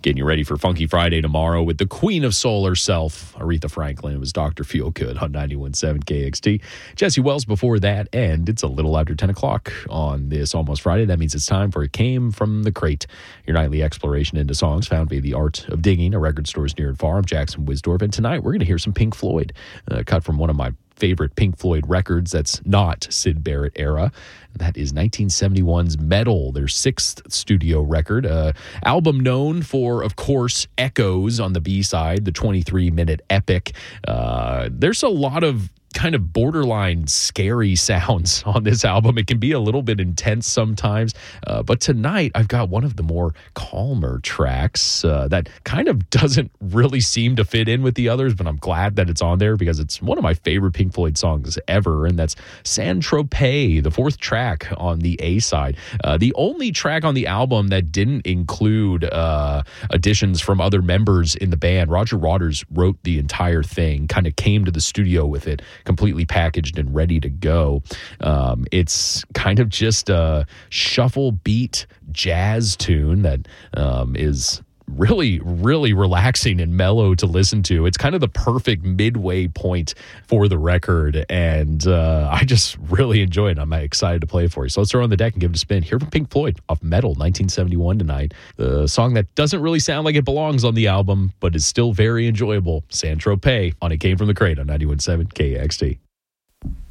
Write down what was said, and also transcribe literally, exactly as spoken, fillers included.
Getting you ready for Funky Friday tomorrow with the queen of soul herself, Aretha Franklin. It was Doctor Feelgood on ninety-one point seven K X T. Jesse Wells before that, and it's a little after ten o'clock on this Almost Friday. That means it's time for It Came From the Crate, your nightly exploration into songs found via the art of digging at record stores near and far. I'm Jackson Wisdorf, and tonight we're going to hear some Pink Floyd, uh, cut from one of my favorite Pink Floyd records that's not Syd Barrett era. That is nineteen seventy-one's Metal, their sixth studio record. Uh, album known for, of course, Echoes on the B-side, the twenty-three minute epic. Uh, there's a lot of kind of borderline scary sounds on this album. It can be a little bit intense sometimes, uh, but tonight I've got one of the more calmer tracks uh, that kind of doesn't really seem to fit in with the others, but I'm glad that it's on there because it's one of my favorite Pink Floyd songs ever, and that's Saint-Tropez, the fourth track on the A-side. Uh, the only track on the album that didn't include uh, additions from other members in the band. Roger Waters wrote the entire thing, kind of came to the studio with it completely packaged and ready to go. Um, it's kind of just a shuffle beat jazz tune that um, is really, really relaxing and mellow to listen to. It's kind of the perfect midway point for the record, and uh, I just really enjoy it. I'm excited to play it for you. So let's throw on the deck and give it a spin. Here from Pink Floyd off Metal, nineteen seventy-one tonight. The song that doesn't really sound like it belongs on the album, but is still very enjoyable. Saint-Tropez on It Came From the Crate on ninety-one point seven K X T.